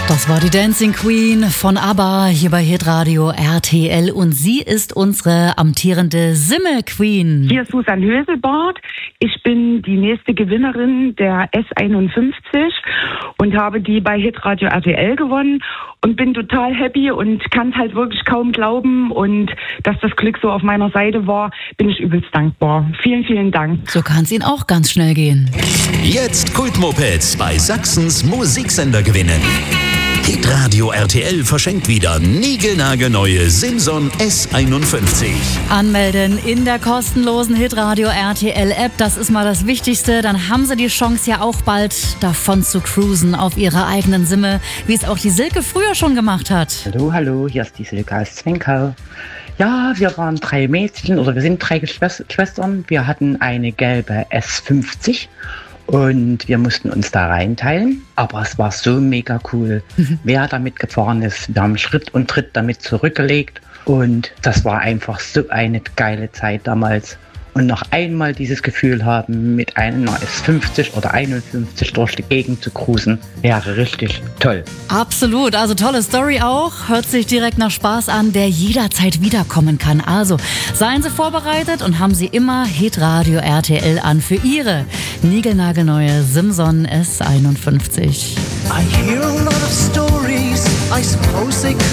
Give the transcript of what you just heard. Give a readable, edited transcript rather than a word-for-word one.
Das war die Dancing Queen von ABBA hier bei Hitradio RTL und sie ist unsere amtierende Simme-Queen. Hier ist Susan Höselbart. Ich bin die nächste Gewinnerin der S51 und habe die bei Hitradio RTL gewonnen und bin total happy und kann es halt wirklich kaum glauben und dass das Glück so auf meiner Seite war, bin ich übelst dankbar. Vielen, vielen Dank. So kann es Ihnen auch ganz schnell gehen. Jetzt Kultmopeds bei Sachsens Musiksender gewinnen. Hitradio RTL verschenkt wieder niegelnagelneue Simson S51. Anmelden in der kostenlosen Hitradio RTL App, das ist mal das Wichtigste. Dann haben Sie die Chance ja auch bald davon zu cruisen auf Ihrer eigenen Simme, wie es auch die Silke früher schon gemacht hat. Hallo, hier ist die Silke aus Zwenkau. Ja, wir waren 3 Mädchen, oder wir sind 3 Schwestern. Wir hatten eine gelbe S50. Und wir mussten uns da reinteilen, aber es war so mega cool, wer damit gefahren ist. Wir haben Schritt und Tritt damit zurückgelegt und das war einfach so eine geile Zeit damals. Und noch einmal dieses Gefühl haben, mit einer S50 oder 51 durch die Gegend zu cruisen, wäre richtig toll. Absolut, also tolle Story auch. Hört sich direkt nach Spaß an, der jederzeit wiederkommen kann. Also seien Sie vorbereitet und haben Sie immer Hitradio RTL an für Ihre niegelnagelneue Simson S51. I hear a lot of stories, I suppose they could